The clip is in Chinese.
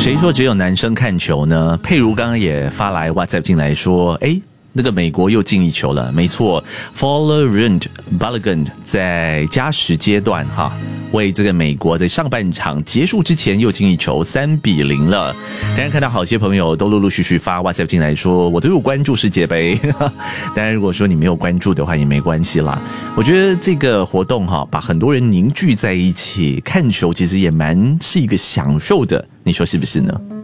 谁说只有男生看球呢？佩如刚刚也发来 WhatsApp 进来说，那个美国又进一球了，没错 ，Florent Balogun 在加时阶段为这个美国在上半场结束之前又进一球，3-0了。当然看到好些朋友都陆陆续续发 WhatsApp 进来说，我都有关注世界杯。当然如果说你没有关注的话也没关系啦。我觉得这个活动把很多人凝聚在一起看球，其实也是一个享受的，你说是不是呢？